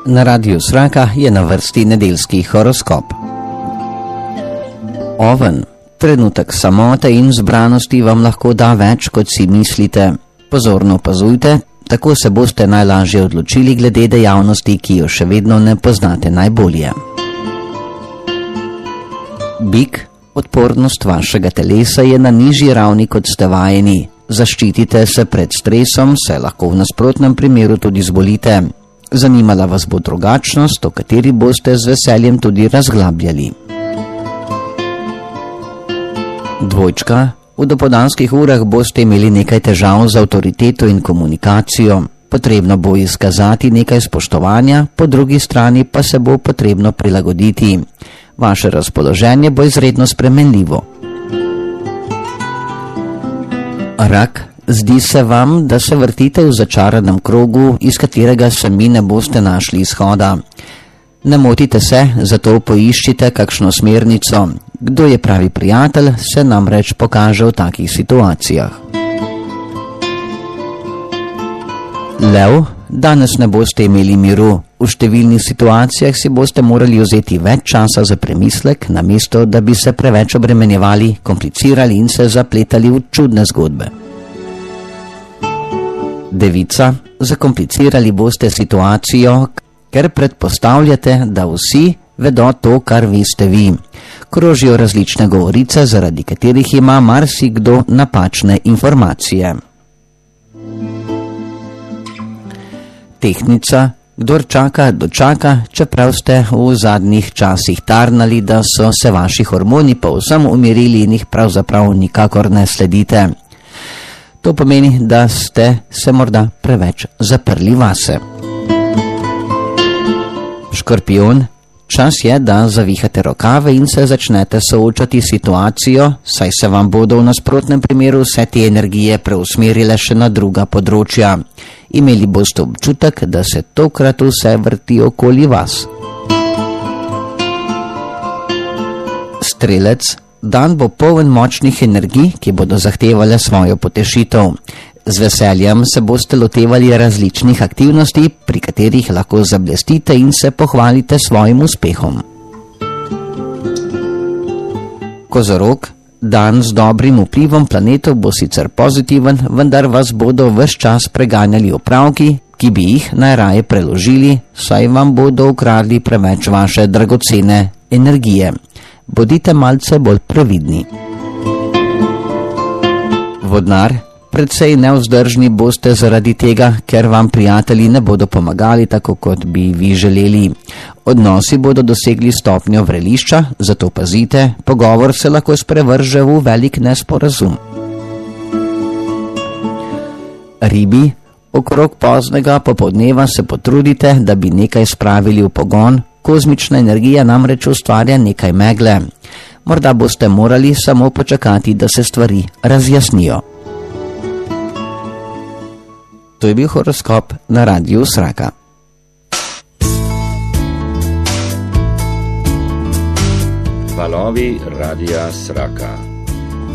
Na Radiu Sraka je na vrsti nedeljski horoskop. Oven, trenutek samote in zbranosti vam lahko da več, kot si mislite. Pozorno opazujte, tako se boste najlažje odločili glede dejavnosti, ki jo še vedno ne poznate najbolje. Bik, odpornost vašega telesa je na nižji ravni, kot ste vajeni. Zaščitite se pred stresom, saj lahko v nasprotnem primeru tudi zbolite. Zanimala vas bo drugačnost, o kateri boste z veseljem tudi razglabljali. Dvojčka, v dopoldanskih urah boste imeli nekaj težav z avtoriteto in komunikacijo. Potrebno bo izkazati nekaj spoštovanja, po drugi strani pa se bo potrebno prilagoditi. Vaše razpoloženje bo izredno spremenljivo. Rak, zdi se vam, da se vrtite v začaranem krogu, iz katerega sami ne boste našli izhoda. Ne motite se, zato poiščite kakšno smernico. Kdo je pravi prijatelj, se namreč pokaže v takih situacijah. Lev, danes ne boste imeli miru. V številnih situacijah si boste morali vzeti več časa za premislek, namesto da bi se preveč obremenjevali, komplicirali in se zapletali v čudne zgodbe. Devica, zakomplicirali boste situacijo, ker predpostavljate, da vsi vedo to, kar veste vi. Krožijo različne govorice, zaradi katerih ima marsikdo napačne informacije. Tehtnica, kdor čaka, dočaka, čeprav ste v zadnjih časih tarnali, da so se vaši hormoni povsem umirili in jih pravzaprav nikakor ne sledite. To pomeni, da ste se morda preveč zaprli vase. Škorpijon, čas je, da zavihate rokave in se začnete soočati situacijo, saj se vam bodo v nasprotnem primeru vse te energije preusmerile še na druga področja. Imeli boste občutek, da se tokrat vse vrti okoli vas. Strelec, dan bo poln močnih energij, ki bodo zahtevale svojo potešitev. Z veseljem se boste lotevali različnih aktivnosti, pri katerih lahko zablestite in se pohvalite svojim uspehom. Kozorog, dan z dobrim vplivom planetov bo sicer pozitiven, vendar vas bodo ves čas preganjali opravki, ki bi jih najraje preložili, saj vam bodo ukradli preveč vaše dragocene energije. Bodite malce bolj previdni. Vodnar, precej nevzdržni boste zaradi tega, ker vam prijatelji ne bodo pomagali tako, kot bi vi želeli. Odnosi bodo dosegli stopnjo vrelišča, zato pazite, pogovor se lahko sprevrže v velik nesporazum. Ribi, okrog poznega popoldneva se potrudite, da bi nekaj spravili v pogon. Kozmična energija namreč ustvarja nekaj megle. Morda boste morali samo počakati, da se stvari razjasnijo. To je bil horoskop na Radiu Sraka. Valovi Radia Sraka.